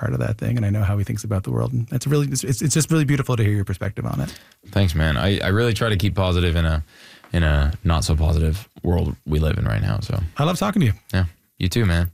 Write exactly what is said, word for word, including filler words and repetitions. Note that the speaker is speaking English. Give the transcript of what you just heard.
part of that thing, and I know how he thinks about the world. And it's really, it's, it's just really beautiful to hear your perspective on it. Thanks, man. I, I really try to keep positive in a in a not so positive world we live in right now. So I love talking to you. Yeah, you too, man.